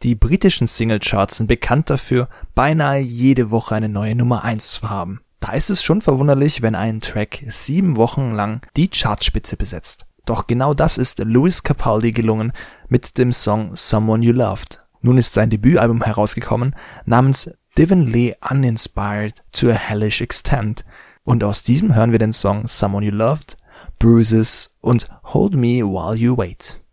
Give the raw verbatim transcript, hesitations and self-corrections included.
Die britischen Singlecharts sind bekannt dafür, beinahe jede Woche eine neue Nummer eins zu haben. Da ist es schon verwunderlich, wenn ein Track sieben Wochen lang die Chartspitze besetzt. Doch genau das ist Lewis Capaldi gelungen mit dem Song Someone You Loved. Nun ist sein Debütalbum herausgekommen namens Divinely Uninspired to a Hellish Extent und aus diesem hören wir den Song Someone You Loved, Bruises und Hold Me While You Wait.